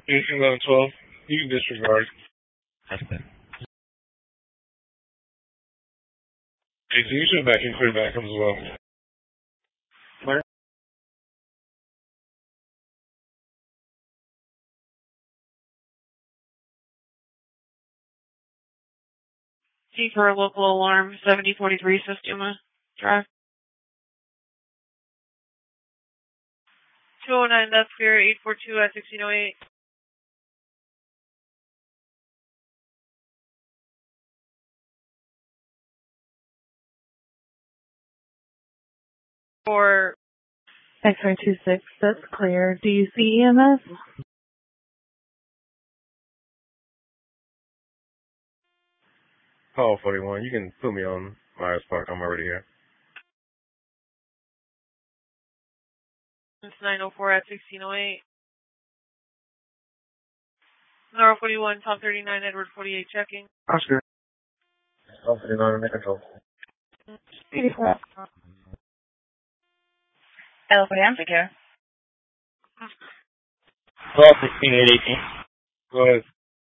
181112. You can disregard. That's good. Hey, so you should vacuum clear vacuums as well. Where? C for a local alarm, 7043 Sistema Drive. 209, that's clear, 842 at 1608. For X-ray 26, that's clear. Do you see EMS? Call 41. You can put me on Myers Park. I'm already here. it's 904 at 1608. Nora 41, Tom 39, Edward 48, checking. Oscar. Call 39, under control. 84. L41, secure. Call 16818. Go ahead.